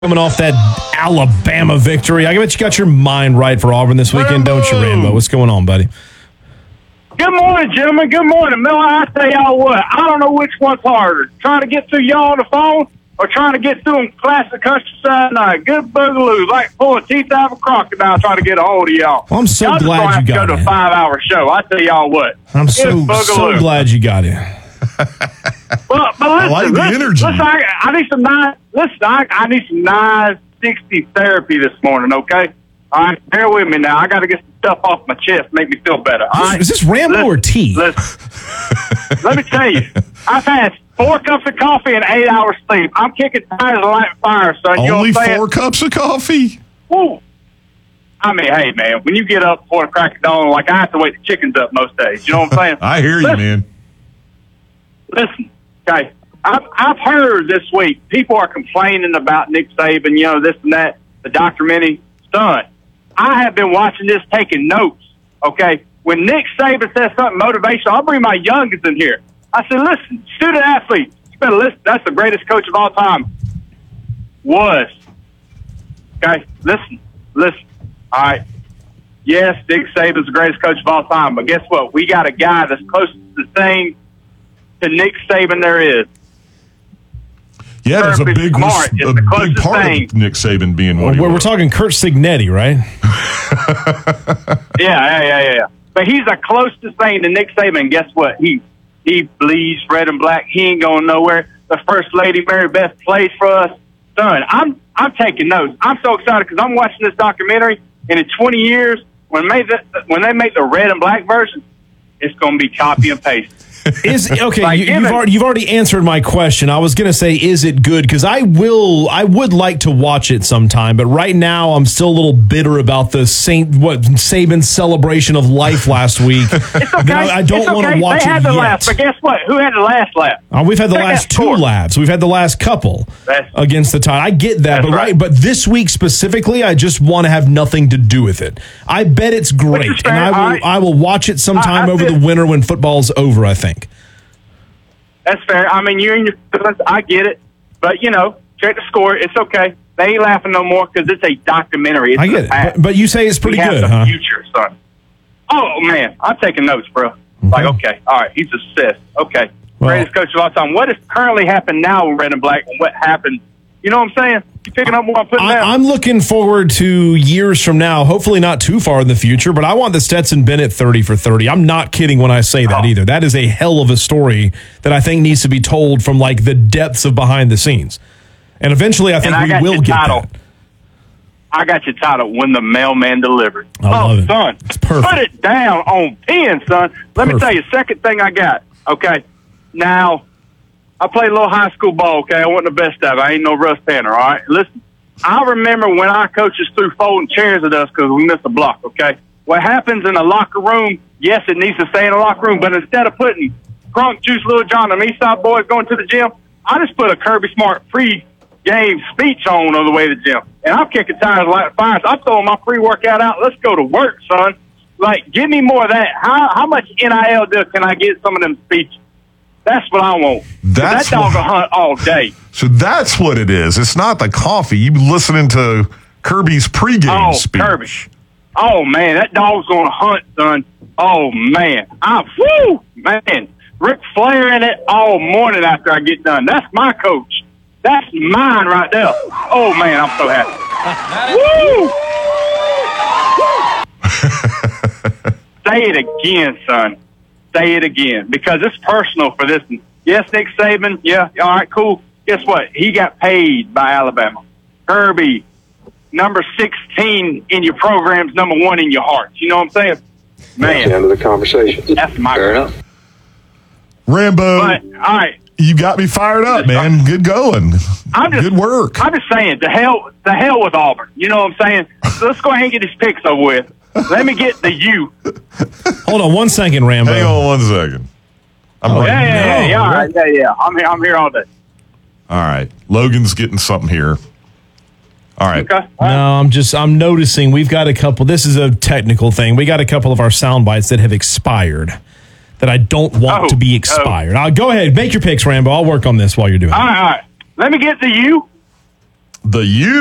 Coming off that Alabama victory. I bet you got your mind right for Auburn this weekend, don't you, Rambo? What's going on, buddy? Good morning, gentlemen. Good morning. Miller, I tell y'all what, I don't know which one's harder, trying to get through y'all on the phone or trying to get through them classic countryside night. Good boogaloo, like pulling teeth out of a crocodile trying to get a hold of y'all. Well, I'm so y'all glad you got it. Go to a 5-hour show. I tell y'all what. I'm so glad you got it. But listen, I like the energy. Listen, I need some nice. Listen, I need some nice 60 therapy this morning. Okay, all right, bear with me now. I got to get some stuff off my chest, make me feel better. All right? Is this Rambo or tea? Listen, let me tell you, I've had 4 cups of coffee and 8 hours sleep. I'm kicking tires of light fire, son. You know Only what I'm saying? 4 cups of coffee? Woo. I mean, hey, man, when you get up before the crack of dawn, like I have to wake the chickens up most days. You know what I'm saying? I hear you, man. Listen, okay, I've heard this week people are complaining about Nick Saban, you know, this and that, the documentary. Son, I have been watching this, taking notes, okay? When Nick Saban says something motivational, I'll bring my youngest in here. I said, listen, student athletes, you better listen. That's the greatest coach of all time. Was. Okay, listen. All right. Yes, Nick Saban's the greatest coach of all time, but guess what? We got a guy that's close to the same to Nick Saban there is. Yeah, there's a big part thing. of Nick Saban being what we're talking Curt Cignetti, right? Yeah. But he's the closest thing to Nick Saban. Guess what? He bleeds red and black. He ain't going nowhere. The First Lady, Mary Beth, plays for us. Son, I'm taking notes. I'm so excited because I'm watching this documentary, and in 20 years, when they make the red and black version, it's going to be copy and paste. You've already answered my question. I was going to say, is it good? Because I would like to watch it sometime, but right now I'm still a little bitter about the Saban's celebration of life last week. It's okay. I don't want to watch they had it the yet. Last, but guess what? Who had the last lap? We've had the last 2 laps. We've had the last couple against the Tide. I get that, but right. But this week specifically, I just want to have nothing to do with it. I bet it's great, and I will watch it sometime over the winter when football's over, I think. That's fair. I mean, you're in your feelings. I get it. But, you know, check the score. It's okay. They ain't laughing no more because it's a documentary. I get it. But you say it's pretty good, huh? Future, son. Oh, man. I'm taking notes, bro. Okay. Like, okay. All right. He's obsessed. Okay. Greatest coach of all time. What is currently happening now with Red and Black and what happened? You know what I'm saying? You picking up what I'm putting down? I'm looking forward to years from now, hopefully not too far in the future, but I want the Stetson Bennett 30 for 30. I'm not kidding when I say that either. That is a hell of a story that I think needs to be told from like the depths of behind the scenes. And eventually I think we will get that. I got your title, When the Mailman Delivered. I love it. Son, it's perfect. Put it down on pen, son. Let me tell you, second thing I got, okay? Now, I played a little high school ball, okay? I wasn't the best at it. I ain't no Russ Tanner, all right? Listen, I remember when our coaches threw folding chairs at us because we missed a block, okay? What happens in the locker room, yes, it needs to stay in the locker room, but instead of putting Crunk, Juice, Little John, and Eastside boys going to the gym, I just put a Kirby Smart pre-game speech on the way to the gym. And I'm kicking tires like fires. I'm throwing my pre-workout out. Let's go to work, son. Like, give me more of that. How much NIL deal can I get some of them speeches? That's what I want. That dog will hunt all day. So that's what it is. It's not the coffee. You listening to Kirby's pregame speech. Kirby. Oh, man, that dog's going to hunt, son. Oh, man. Man. Ric Flair in it all morning after I get done. That's my coach. That's mine right there. Oh, man, I'm so happy. Say it again, son. Say it again, because it's personal for this one. Yes, Nick Saban, yeah, all right, cool. Guess what? He got paid by Alabama. Kirby, number 16 in your programs, number 1 in your hearts. You know what I'm saying? Man. That's the end of the conversation. That's my Fair enough. Rambo, but, all right. You got me fired up, man. Good going. Good work. I'm just saying, to hell with Auburn. You know what I'm saying? So let's go ahead and get these picks over with. Let me get the U. Hold on 1 second, Rambo. Hang on 1 second. Yeah. I'm here all day. All right. Logan's getting something here. All right. Okay. No, I'm noticing we've got a couple. This is a technical thing. We got a couple of our sound bites that have expired that I don't want to be expired. Go ahead. Make your picks, Rambo. I'll work on this while you're doing it. All right. Let me get the U. The U